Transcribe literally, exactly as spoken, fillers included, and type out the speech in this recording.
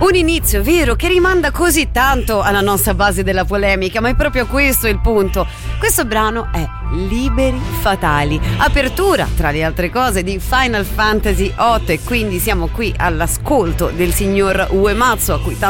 Un inizio, vero, che rimanda così tanto alla nostra base della polemica, ma è proprio questo il punto. Questo brano è Liberi Fatali, apertura tra le altre cose di Final Fantasy otto, e quindi siamo qui all'ascolto del signor Uematsu, a cui